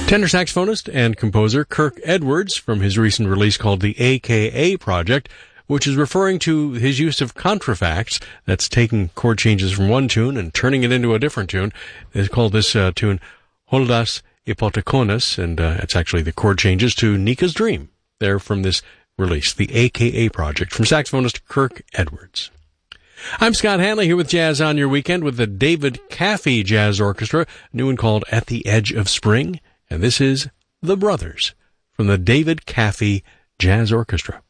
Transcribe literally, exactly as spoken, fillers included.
Tenor saxophonist and composer Kirk Edwards from his recent release called the A K A Project, which is referring to his use of contrafacts, that's taking chord changes from one tune and turning it into a different tune. They call this uh, tune Holdas Hypotekonis, and uh, it's actually the chord changes to Nika's Dream. They're from this release, the A K A Project, from saxophonist Kirk Edwards. I'm Scott Hanley here with Jazz on Your Weekend with the David Caffey Jazz Orchestra, a new one called At the Edge of Spring, and this is The Brothers from the David Caffey Jazz Orchestra.